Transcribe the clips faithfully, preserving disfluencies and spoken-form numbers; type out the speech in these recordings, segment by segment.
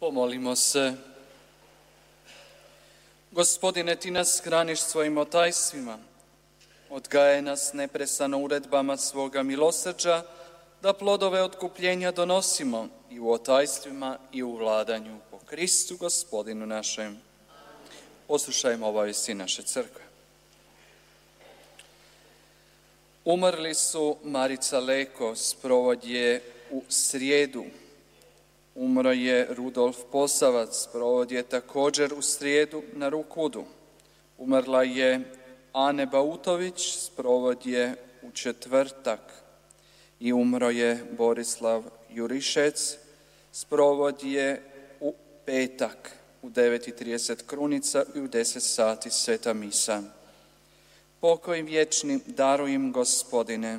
Pomolimo se. Gospodine, ti nas hraniš svojim otajstvima, odgaje nas neprestano uredbama svoga milosrđa, da plodove otkupljenja donosimo i u otajstvima i u vladanju po Kristu Gospodinu našem. Poslušajmo obavijesti naše crkve. Umrli su Marica Leko, sprovod je u srijedu. Umro je Rudolf Posavac, sprovod je također u srijedu na Rukudu. Umrla je Ane Bautović, sprovod je u četvrtak. I umro je Borislav Jurišec, sprovod je u petak u devet i trideset krunica i u deset sati sveta misa. Pokoj vječni daruj im, Gospodine.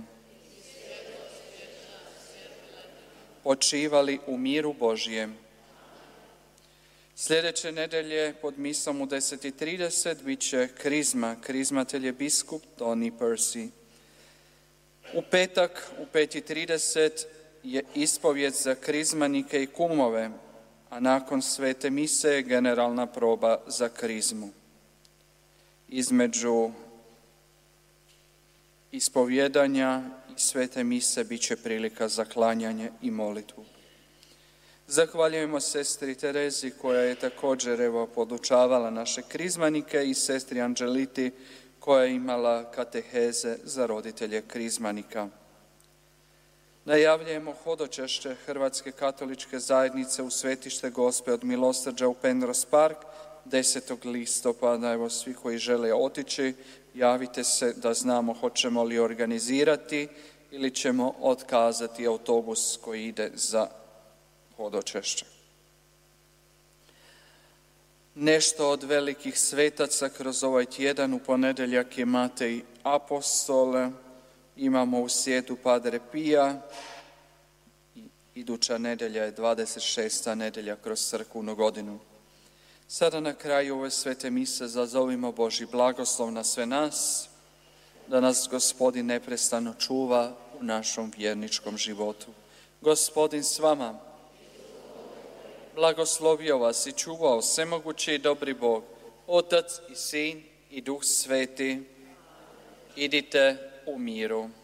Počivali u miru Božjem. Sljedeće nedelje pod misom u deset i trideset bit će krizma. Krizmatelj je biskup Tony Percy. U petak u pet i trideset je ispovjed za krizmanike i kumove, a nakon svete mise je generalna proba za krizmu. Između ispovjedanja i svete mise bit će prilika za klanjanje i molitvu. Zahvaljujemo sestri Terezi koja je također evo podučavala naše krizmanike i sestri Anđeliti koja je imala kateheze za roditelje krizmanika. Najavljujemo hodočašće Hrvatske katoličke zajednice u Svetište Gospe od milosrđa u Penrose Park desetog listopada. Evo svi koji žele otići, javite se da znamo hoćemo li organizirati ili ćemo otkazati autobus koji ide za hodočašće. Nešto od velikih svetaca kroz ovaj tjedan. U ponedjeljak je Matej Apostol, imamo u srijedu Padre Pija, iduća nedjelja je dvadeset šesta nedjelja kroz crkvenu godinu. Sada na kraju ove svete mise zazovimo Božji blagoslov na sve nas, da nas Gospodin neprestano čuva u našom vjerničkom životu. Gospodin s vama, blagoslovio vas i čuvao svemogući i dobri Bog, Otac i Sin i Duh Sveti. Idite u miru.